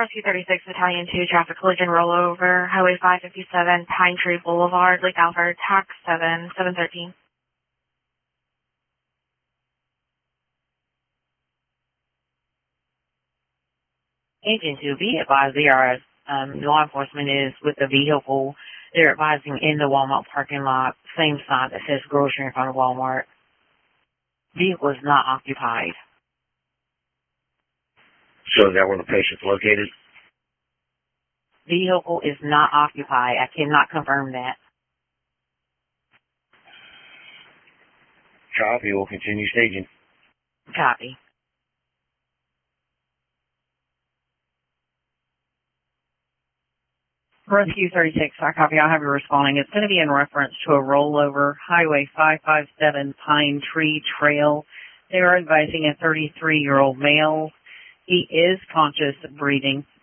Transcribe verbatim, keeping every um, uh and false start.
Rescue thirty-six, Battalion two, traffic collision rollover, Highway five fifty-seven, Pine Tree Boulevard, Lake Alfred, tax seven, seven thirteen. Agent two, be advised they are, um, law enforcement is with the vehicle. They're advising in the Walmart parking lot, same sign that says grocery in front of Walmart. Vehicle is not occupied. So is that where the patient's located? Vehicle is not occupied. I cannot confirm that. Copy. We'll continue staging. Copy. Rescue thirty-six, I copy. I'll have you responding. It's going to be in reference to a rollover, Highway five fifty-seven, Pine Tree Trail. They are advising a thirty-three-year-old male. He is conscious, breathing.